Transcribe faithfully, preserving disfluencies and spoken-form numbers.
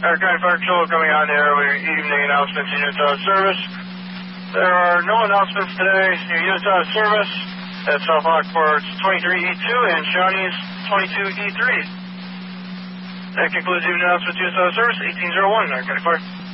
Aircraft Fire Control coming on there with your evening announcements in units out of service. There are no announcements today. Your units out of service at South Lockport's twenty-three E two and Shawnee's twenty-two E three. That concludes the announcements units out of service, eighteen oh one, Aircraft Fire.